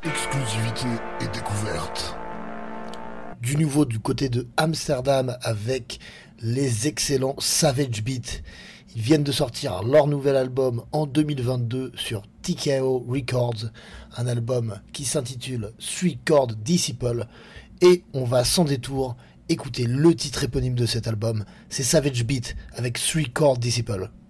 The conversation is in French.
Exclusivité et découverte. Du nouveau du côté de Amsterdam avec les excellents Savage Beat. Ils viennent de sortir leur nouvel album en 2022 sur TKO Records, un album qui s'intitule Three Chord Disciple, et on va sans détour écouter le titre éponyme de cet album, c'est Savage Beat avec Three Chord Disciple.